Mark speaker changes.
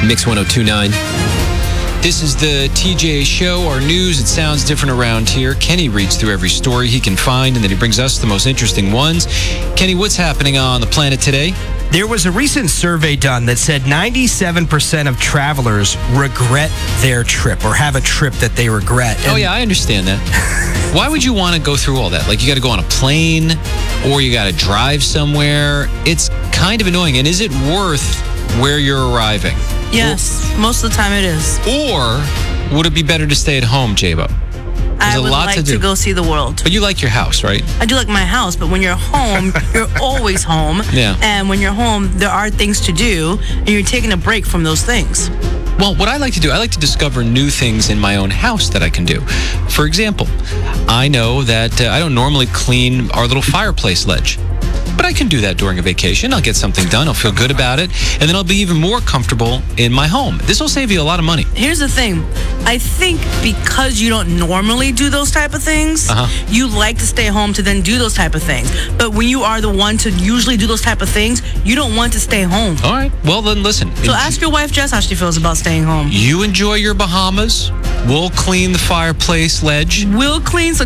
Speaker 1: Mix 102.9. This is the TJ Show, our news. It sounds different around here. Kenny reads through every story he can find, and then he brings us the most interesting ones. Kenny, what's happening on the planet today?
Speaker 2: There was a recent survey done that said 97% of travelers regret their trip or have a trip that they regret.
Speaker 1: Oh, yeah, I understand that. Why would you want to go through all that? Like, you got to go on a plane or you got to drive somewhere. It's kind of annoying. And is it worth where you're arriving?
Speaker 3: Yes, most of the time it is.
Speaker 1: Or would it be better to stay at home, J-Bo?
Speaker 3: I would like to go see the world.
Speaker 1: But you like your house, right?
Speaker 3: I do like my house, but when you're home, you're always home.
Speaker 1: Yeah.
Speaker 3: And when you're home, there are things to do, and you're taking a break from those things.
Speaker 1: Well, what I like to do, I like to discover new things in my own house that I can do. For example, I know that I don't normally clean our little fireplace ledge. But I can do that during a vacation. I'll get something done. I'll feel good about it. And then I'll be even more comfortable in my home. This will save you a lot of money.
Speaker 3: Here's the thing. I think because you don't normally do those type of things, you like to stay home to then do those type of things. But when you are the one to usually do those type of things, you don't want to stay home.
Speaker 1: All right. Well, then listen.
Speaker 3: So ask your wife, Jess, how she feels about staying home.
Speaker 1: You enjoy your Bahamas. We'll clean the fireplace ledge.
Speaker 3: We'll clean. So